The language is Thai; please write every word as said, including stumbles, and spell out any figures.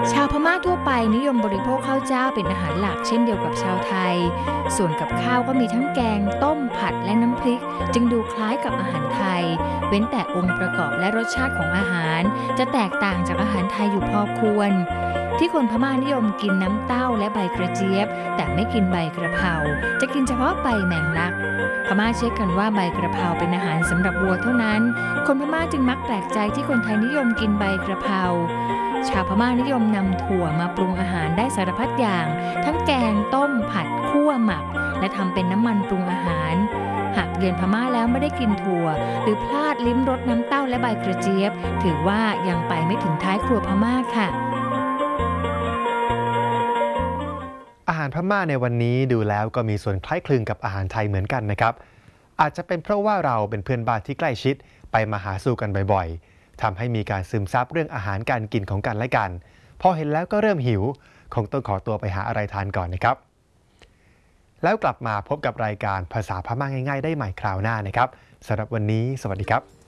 ชาวพม่าทั่วไปนิยมบริโภคข้าวเจ้าเป็นอาหารหลักเช่นเดียวกับชาวไทยส่วนกับข้าวก็มีทั้งแกงต้มผัดและน้ำพริกจึงดูคล้ายกับอาหารไทยเว้นแต่องค์ประกอบและรสชาติของอาหารจะแตกต่างจากอาหารไทยอยู่พอควรที่คนพม่านิยมกินน้ำเต้าและใบกระเจี๊ยบแต่ไม่กินใบกระเพราจะกินเฉพาะใบแมงลักพม่าเชื่อกันว่าใบกระเพราเป็นอาหารสำหรับวัวเท่านั้นคนพม่าจึงมักแปลกใจที่คนไทยนิยมกินใบกระเพราชาวพม่านิยมนำถั่วมาปรุงอาหารได้สารพัดอย่างทั้งแกงต้มผัดคั่วหมักและทำเป็นน้ำมันปรุงอาหารหากเยือนพม่าแล้วไม่ได้กินถั่วหรือพลาดลิ้มรสน้ำเต้าและใบกระเจี๊ยบถือว่ายังไปไม่ถึงท้ายครัวพม่าค่ะอาหารพม่าในวันนี้ดูแล้วก็มีส่วนคล้ายคลึงกับอาหารไทยเหมือนกันนะครับอาจจะเป็นเพราะว่าเราเป็นเพื่อนบ้านที่ใกล้ชิดไปมาหาสู่กันบ่อยๆทำให้มีการซึมซับเรื่องอาหารการกินของกันและกันพอเห็นแล้วก็เริ่มหิวคงต้องขอตัวไปหาอะไรทานก่อนนะครับแล้วกลับมาพบกับรายการภาษาพม่าง่ายๆได้ใหม่คราวหน้านะครับสำหรับวันนี้สวัสดีครับ